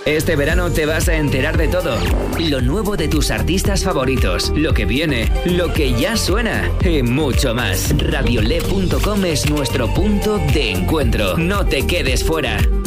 Este verano te vas a enterar de todo. Lo nuevo de tus artistas favoritos, lo que viene, lo que ya suena y mucho más. Radiole.com es nuestro punto de encuentro. No te quedes fuera.